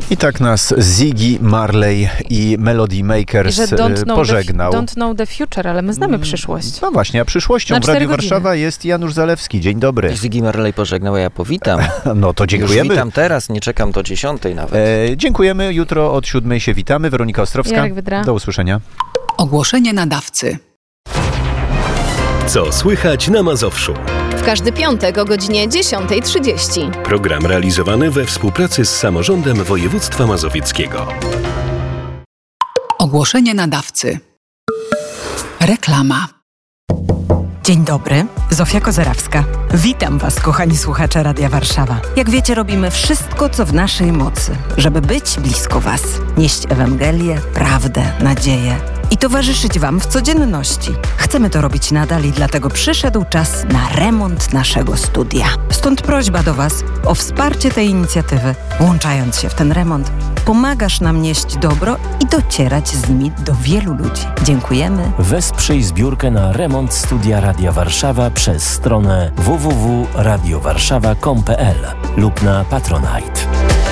I tak nas Ziggy Marley i Melody Makers pożegnał. Don't know the future, ale my znamy przyszłość. No właśnie, a przyszłością w Radiu Warszawa jest Janusz Zalewski. Dzień dobry. Ziggy Marley pożegnał, a ja powitam. No to dziękujemy. Już witam teraz, nie czekam do 10 nawet. Dziękujemy. Jutro od 7 się witamy. Weronika Ostrowska. Jarek Wydra. Do usłyszenia. Ogłoszenie nadawcy. Co słychać na Mazowszu? W każdy piątek o godzinie 10:30. Program realizowany we współpracy z Samorządem Województwa Mazowieckiego. Ogłoszenie nadawcy. Reklama. Dzień dobry, Zofia Kozerawska. Witam Was, kochani słuchacze Radia Warszawa. Jak wiecie, robimy wszystko, co w naszej mocy, żeby być blisko Was, nieść Ewangelię, prawdę, nadzieję i towarzyszyć Wam w codzienności. Chcemy to robić nadal i dlatego przyszedł czas na remont naszego studia. Stąd prośba do Was o wsparcie tej inicjatywy. Włączając się w ten remont, pomagasz nam nieść dobro i docierać z nimi do wielu ludzi. Dziękujemy. Wesprzyj zbiórkę na remont studia Radia Warszawa przez stronę www.radiowarszawa.com.pl lub na Patronite.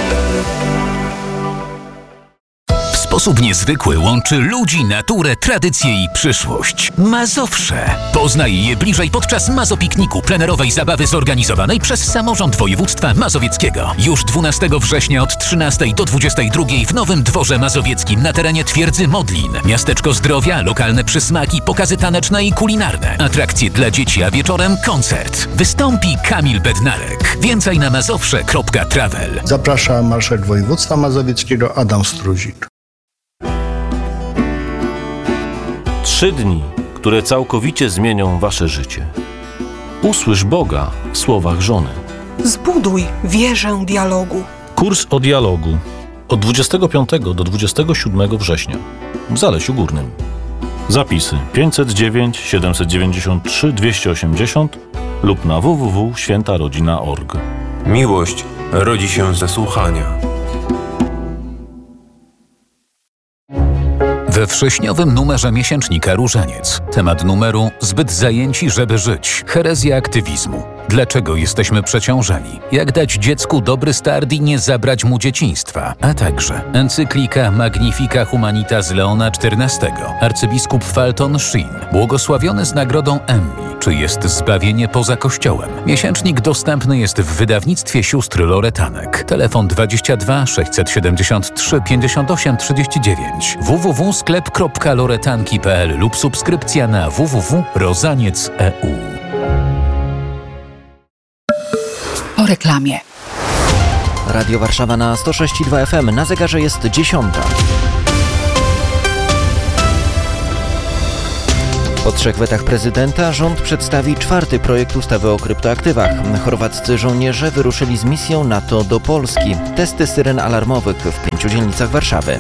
W sposób niezwykły łączy ludzi, naturę, tradycję i przyszłość. Mazowsze. Poznaj je bliżej podczas Mazopikniku, plenerowej zabawy zorganizowanej przez Samorząd Województwa Mazowieckiego. Już 12 września od 13 do 22 w Nowym Dworze Mazowieckim na terenie Twierdzy Modlin. Miasteczko zdrowia, lokalne przysmaki, pokazy taneczne i kulinarne. Atrakcje dla dzieci, a wieczorem koncert. Wystąpi Kamil Bednarek. Więcej na mazowsze.travel. Zaprasza marszałek województwa mazowieckiego Adam Struzik. 3 dni, które całkowicie zmienią wasze życie. Usłysz Boga w słowach żony. Zbuduj wieżę dialogu. Kurs o dialogu od 25 do 27 września w Zalesiu Górnym. Zapisy 509 793 280 lub na www.świętarodzina.org. Miłość rodzi się ze słuchania. We wrześniowym numerze miesięcznika Różaniec. Temat numeru: zbyt zajęci, żeby żyć. Herezja aktywizmu. Dlaczego jesteśmy przeciążeni? Jak dać dziecku dobry start i nie zabrać mu dzieciństwa? A także encyklika Magnifica Humanitas Leona XIV. Arcybiskup Fulton Sheen. Błogosławiony z nagrodą Emmy. Czy jest zbawienie poza Kościołem? Miesięcznik dostępny jest w wydawnictwie sióstr Loretanek. Telefon 22 673 58 39. www.sklep.loretanki.pl lub subskrypcja na www.rozaniec.eu. Po reklamie. Radio Warszawa na 106,2 FM. Na zegarze jest 10. Po 3 wetach prezydenta rząd przedstawi 4. projekt ustawy o kryptoaktywach. Chorwaccy żołnierze wyruszyli z misją NATO do Polski. Testy syren alarmowych w 5 dzielnicach Warszawy.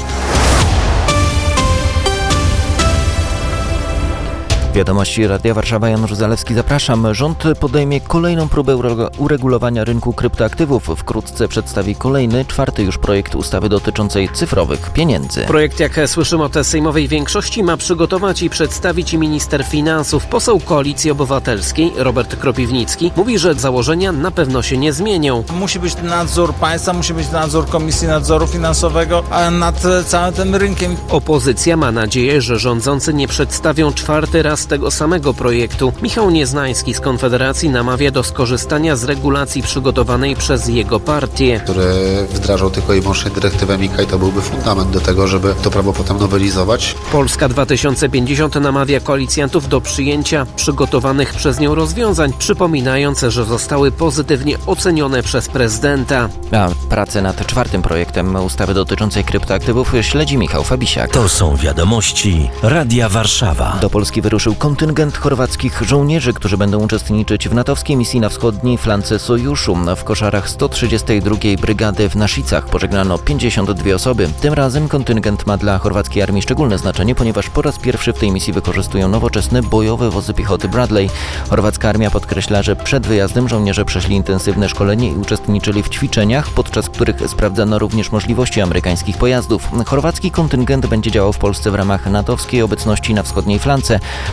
Wiadomości Radia Warszawa, Janusz Zalewski, zapraszam. Rząd podejmie kolejną próbę uregulowania rynku kryptoaktywów. Wkrótce przedstawi kolejny, 4. już projekt ustawy dotyczącej cyfrowych pieniędzy. Projekt, jak słyszymy od sejmowej większości, ma przygotować i przedstawić minister finansów. Poseł Koalicji Obywatelskiej Robert Kropiwnicki mówi, że założenia na pewno się nie zmienią. Musi być nadzór państwa, musi być nadzór Komisji Nadzoru Finansowego nad całym tym rynkiem. Opozycja ma nadzieję, że rządzący nie przedstawią 4. raz tego samego projektu. Michał Nieznański z Konfederacji namawia do skorzystania z regulacji przygotowanej przez jego partię. Który wdrażał tylko i wyłącznie dyrektywę MiCA i to byłby fundament do tego, żeby to prawo potem nowelizować. Polska 2050 namawia koalicjantów do przyjęcia przygotowanych przez nią rozwiązań, przypominając, że zostały pozytywnie ocenione przez prezydenta. A pracę nad 4. projektem ustawy dotyczącej kryptoaktywów śledzi Michał Fabisiak. To są wiadomości Radia Warszawa. Do Polski wyruszył kontyngent chorwackich żołnierzy, którzy będą uczestniczyć w natowskiej misji na wschodniej flance Sojuszu. W koszarach 132 Brygady w Naszicach pożegnano 52 osoby. Tym razem kontyngent ma dla chorwackiej armii szczególne znaczenie, ponieważ po raz pierwszy w tej misji wykorzystują nowoczesne bojowe wozy piechoty Bradley. Chorwacka armia podkreśla, że przed wyjazdem żołnierze przeszli intensywne szkolenie i uczestniczyli w ćwiczeniach, podczas których sprawdzano również możliwości amerykańskich pojazdów. Chorwacki kontyngent będzie działał w Polsce w ramach natowskiej obecności na wschodniej flance.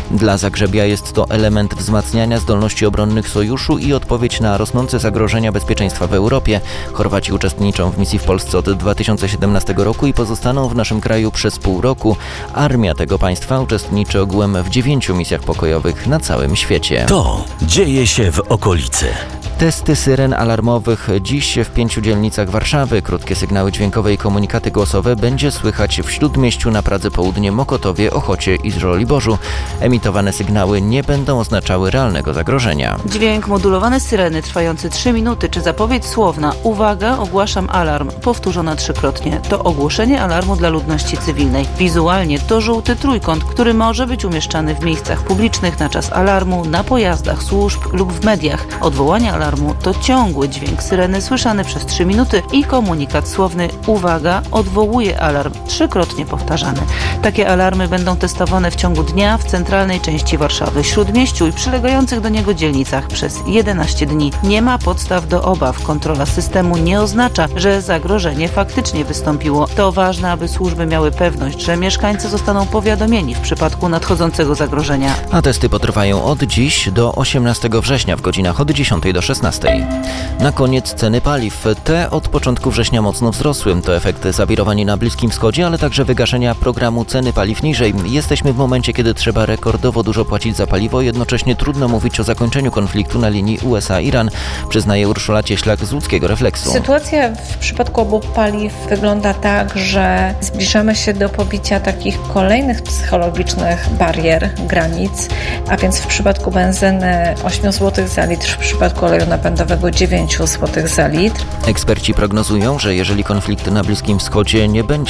Dla Zagrzebia jest to element wzmacniania zdolności obronnych sojuszu i odpowiedź na rosnące zagrożenia bezpieczeństwa w Europie. Chorwaci uczestniczą w misji w Polsce od 2017 roku i pozostaną w naszym kraju przez pół roku. Armia tego państwa uczestniczy ogółem w 9 misjach pokojowych na całym świecie. To dzieje się w okolicy. Testy syren alarmowych dziś w 5 dzielnicach Warszawy. Krótkie sygnały dźwiękowe i komunikaty głosowe będzie słychać w Śródmieściu, na Pradze Południe, Mokotowie, Ochocie i Żoliborzu. Emitowane sygnały nie będą oznaczały realnego zagrożenia. Dźwięk modulowany syreny trwający 3 minuty czy zapowiedź słowna "Uwaga, ogłaszam alarm" powtórzona 3-krotnie. To ogłoszenie alarmu dla ludności cywilnej. Wizualnie to żółty trójkąt, który może być umieszczany w miejscach publicznych na czas alarmu, na pojazdach służb lub w mediach. Odwołanie alarmu to ciągły dźwięk syreny słyszany przez 3 minuty i komunikat słowny "Uwaga, odwołuje alarm" 3-krotnie powtarzany. Takie alarmy będą testowane w ciągu dnia w centralnej części Warszawy, Śródmieściu i przylegających do niego dzielnicach przez 11 dni. Nie ma podstaw do obaw. Kontrola systemu nie oznacza, że zagrożenie faktycznie wystąpiło. To ważne, aby służby miały pewność, że mieszkańcy zostaną powiadomieni w przypadku nadchodzącego zagrożenia. A testy potrwają od dziś do 18 września w godzinach od 10 do 16. Na koniec ceny paliw. Te od początku września mocno wzrosły. To efekt zawirowań na Bliskim Wschodzie, ale także wygaszenia programu ceny paliw niżej. Jesteśmy w momencie, kiedy trzeba rekordowo dużo płacić za paliwo, jednocześnie trudno mówić o zakończeniu konfliktu na linii USA-Iran, przyznaje Urszula Cieślak z Łódzkiego Refleksu. Sytuacja w przypadku obu paliw wygląda tak, że zbliżamy się do pobicia takich kolejnych psychologicznych barier, granic, a więc w przypadku benzyny 8 zł za litr, w przypadku oleju napędowego 9 zł za litr. Eksperci prognozują, że jeżeli konflikt na Bliskim Wschodzie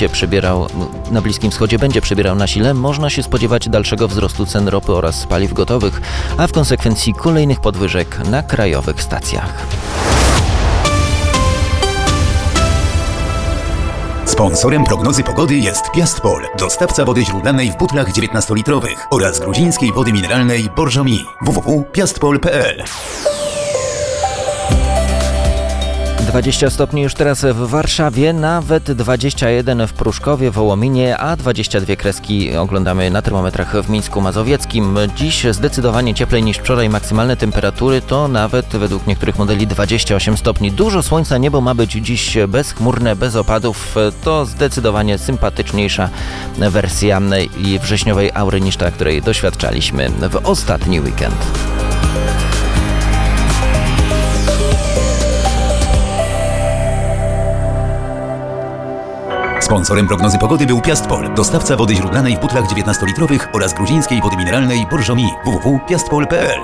będzie przybierał na sile, można się spodziewać dalszego wzrostu cen ropy oraz paliw gotowych, a w konsekwencji kolejnych podwyżek na krajowych stacjach. Sponsorem prognozy pogody jest Piastpol, dostawca wody źródlanej w butlach 19-litrowych oraz gruzińskiej wody mineralnej Borżomi. www.piastpol.pl. 20 stopni już teraz w Warszawie, nawet 21 w Pruszkowie, Wołominie, a 22 kreski oglądamy na termometrach w Mińsku Mazowieckim. Dziś zdecydowanie cieplej niż wczoraj. Maksymalne temperatury to nawet według niektórych modeli 28 stopni. Dużo słońca, niebo ma być dziś bezchmurne, bez opadów. To zdecydowanie sympatyczniejsza wersja wrześniowej aury niż ta, której doświadczaliśmy w ostatni weekend. Sponsorem prognozy pogody był Piastpol, dostawca wody źródlanej w butlach 19-litrowych oraz gruzińskiej wody mineralnej Borżomi. www.piastpol.pl.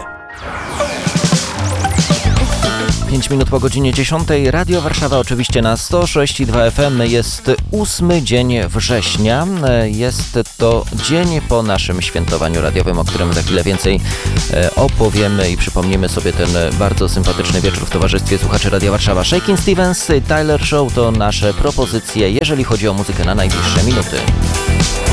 5 minut po godzinie 10. Radio Warszawa oczywiście na 106,2 FM. Jest 8 dzień września. Jest to dzień po naszym świętowaniu radiowym, o którym za chwilę więcej opowiemy i przypomnimy sobie ten bardzo sympatyczny wieczór w towarzystwie słuchaczy Radia Warszawa. Shakin' Stevens, Tyler Show to nasze propozycje, jeżeli chodzi o muzykę na najbliższe minuty.